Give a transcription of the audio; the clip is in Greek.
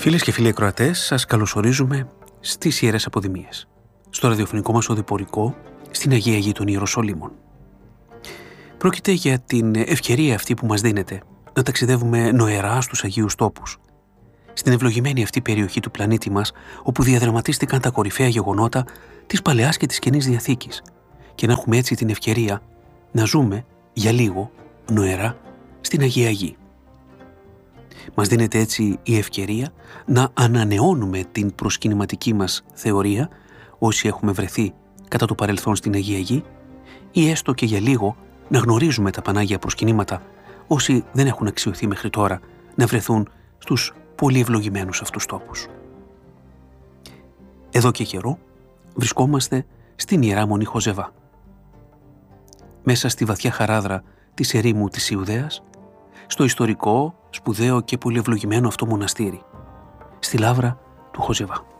Φίλες και φίλοι ακροατές, σας καλωσορίζουμε στις Ιερές Αποδημίες, στο ραδιοφωνικό μας οδηπορικό στην Αγία Γη των Ιεροσολύμων. Πρόκειται για την ευκαιρία αυτή που μας δίνεται να ταξιδεύουμε νοερά στους Αγίους Τόπους, στην ευλογημένη αυτή περιοχή του πλανήτη μας, όπου διαδραματίστηκαν τα κορυφαία γεγονότα της Παλαιάς και της Καινής Διαθήκης, και να έχουμε έτσι την ευκαιρία να ζούμε για λίγο νοερά στην Αγία Γη. Μας δίνεται έτσι η ευκαιρία να ανανεώνουμε την προσκυνηματική μας θεωρία, όσοι έχουμε βρεθεί κατά το παρελθόν στην Αγία Γη, ή έστω και για λίγο να γνωρίζουμε τα Πανάγια προσκυνήματα, όσοι δεν έχουν αξιωθεί μέχρι τώρα να βρεθούν στους πολύ ευλογημένους αυτούς τόπους. Εδώ και καιρό βρισκόμαστε στην Ιερά Μονή Χοζεβά. Μέσα στη βαθιά χαράδρα της ερήμου της Ιουδαίας, στο ιστορικό, σπουδαίο και πολύ ευλογημένο αυτό μοναστήρι, στη λάβρα του Χοζεβά.